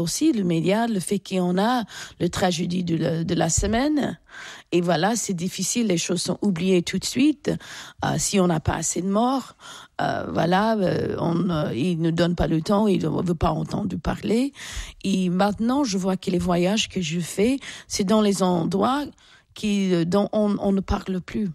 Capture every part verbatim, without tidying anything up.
Aussi, le média, le fait qu'on a le tragédie de la, de la semaine, et voilà, c'est difficile, les choses sont oubliées tout de suite. Euh, si on n'a pas assez de morts, euh, voilà, euh, on, euh, il ne donne pas le temps, il ne veut pas entendre parler. Et maintenant, je vois que les voyages que je fais, c'est dans les endroits qui, dont on, on ne parle plus.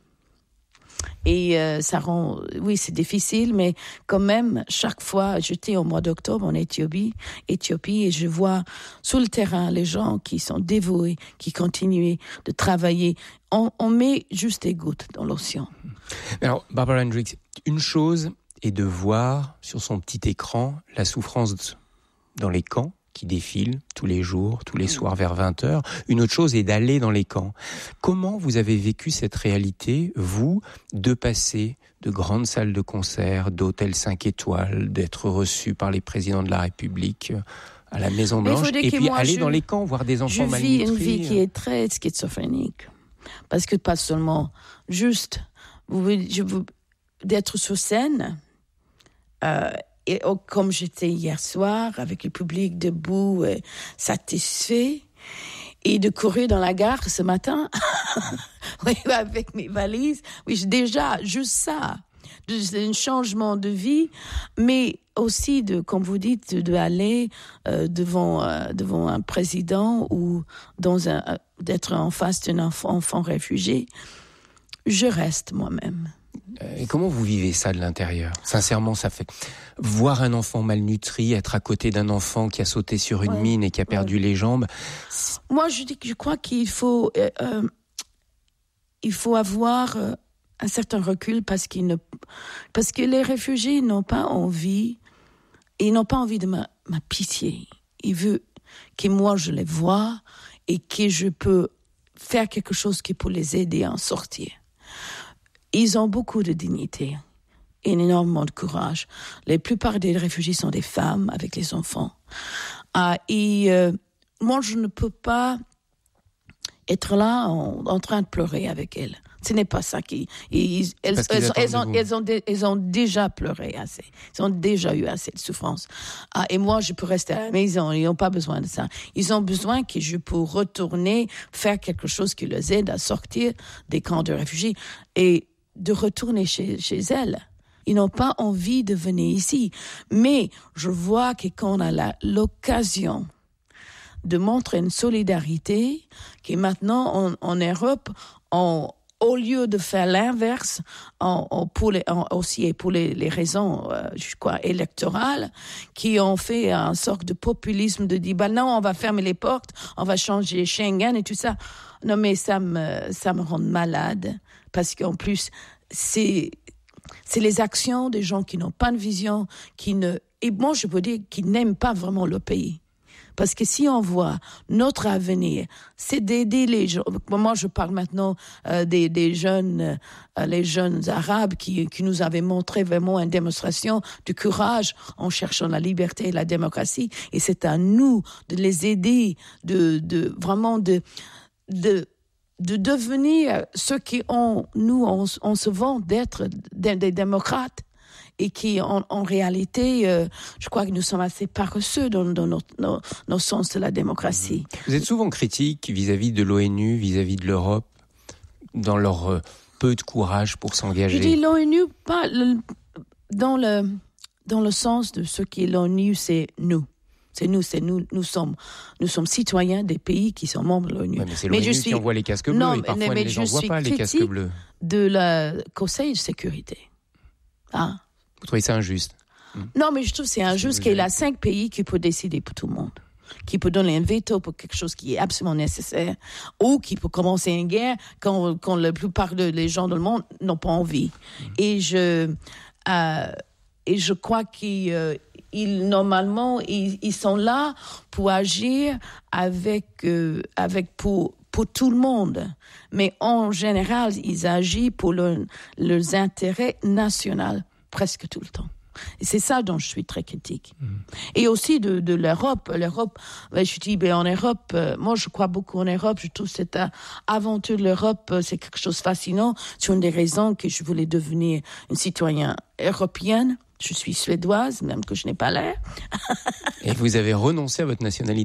Et euh, ça rend, oui, c'est difficile, mais quand même, chaque fois, j'étais au mois d'octobre en Éthiopie, Éthiopie, et je vois sur le terrain les gens qui sont dévoués, qui continuent de travailler. On, on met juste des gouttes dans l'océan. Alors, Barbara Hendricks, une chose est de voir sur son petit écran la souffrance dans les camps, qui défilent tous les jours, tous les soirs vers vingt heures. Une autre chose est d'aller dans les camps. Comment vous avez vécu cette réalité, vous, de passer de grandes salles de concert, d'hôtels cinq étoiles, d'être reçu par les présidents de la République à la Maison-Blanche, et puis aller je, dans les camps, voir des enfants malnutris? Je vis une vie qui est très schizophrénique. Parce que pas seulement juste vous, je, vous, d'être sur scène, euh, et oh, comme j'étais hier soir, avec le public debout, euh, satisfait, et de courir dans la gare ce matin, oui, avec mes valises, oui, déjà, juste ça, un changement de vie, mais aussi, de, comme vous dites, d'aller euh, devant, euh, devant un président ou dans un, d'être en face d'un enfant, enfant réfugié. Je reste moi-même. Et comment vous vivez ça de l'intérieur? Sincèrement, ça fait voir un enfant malnutri, être à côté d'un enfant qui a sauté sur une ouais, mine et qui a perdu ouais. les jambes. Moi, je dis que je crois qu'il faut, euh, euh, il faut avoir euh, un certain recul parce qu'ils ne, parce que les réfugiés n'ont pas envie, ils n'ont pas envie de ma, ma pitié. Ils veulent que moi je les vois et que je peux faire quelque chose qui peut les aider à en sortir. Ils ont beaucoup de dignité et énormément de courage. La plupart des réfugiés sont des femmes avec les enfants. Ah, et euh, moi, je ne peux pas être là en, en train de pleurer avec elles. Ce n'est pas ça qui... Ils, elles, elles, elles, ont, elles, ont, elles ont déjà pleuré assez. Elles ont déjà eu assez de souffrance. Ah, et moi, je peux rester à la maison. Ils n'ont pas besoin de ça. Ils ont besoin que je peux retourner, faire quelque chose qui les aide à sortir des camps de réfugiés et de retourner chez, chez elles. Ils n'ont pas envie de venir ici. Mais je vois que quand on a la, l'occasion de montrer une solidarité, que maintenant, en, en Europe, on, au lieu de faire l'inverse, on, on, pour les, on, aussi pour les, les raisons, euh, je crois, électorales, qui ont fait une sorte de populisme de dire, bah non, on va fermer les portes, on va changer Schengen et tout ça. Non, mais ça me, ça me rend malade. Parce qu'en plus, c'est, c'est les actions des gens qui n'ont pas de vision, qui ne, et moi je peux dire, qui n'aiment pas vraiment le pays. Parce que si on voit notre avenir, c'est d'aider les gens. Moi, je parle maintenant euh, des, des jeunes, euh, les jeunes arabes qui, qui nous avaient montré vraiment une démonstration de courage en cherchant la liberté et la démocratie. Et c'est à nous de les aider, de, de vraiment de, de de devenir ceux qui ont, nous, on, on se vend d'être des, des démocrates et qui, en, en réalité, euh, je crois que nous sommes assez paresseux dans, dans notre, nos, nos sens de la démocratie. Vous êtes souvent critique vis-à-vis de l'ONU, vis-à-vis de l'Europe, dans leur euh, peu de courage pour s'engager. Je dis l'ONU, pas le, dans, le, dans le sens de ce qui est l'ONU, c'est nous. C'est nous, c'est nous, nous sommes, nous sommes citoyens des pays qui sont membres de l'ONU. Ouais, mais c'est l'ONU mais je suis... qui envoie les casques bleus non, et parfois mais, mais ne les envoie pas, les casques bleus. De la Conseil de sécurité. Hein? Vous trouvez ça injuste? Non, mais je trouve que c'est injuste qu'il y ait cinq pays qui peuvent décider pour tout le monde. Qui peut donner un veto pour quelque chose qui est absolument nécessaire, ou qui peut commencer une guerre quand, quand la plupart des gens dans le monde n'ont pas envie. Mmh. Et je, euh, et je crois qu'ils, euh, ils, normalement, ils, ils sont là pour agir avec, euh, avec pour, pour tout le monde. Mais en général, ils agissent pour le, leurs intérêts nationaux, presque tout le temps. Et c'est ça dont je suis très critique. Mmh. Et aussi de, de l'Europe. L'Europe, je dis, ben en Europe, euh, moi je crois beaucoup en Europe. Je trouve que cette euh, aventure de l'Europe, euh, c'est quelque chose de fascinant. C'est une des raisons que je voulais devenir une citoyenne européenne. Je suis suédoise, même que je n'ai pas l'air. Et vous avez renoncé à votre nationalité.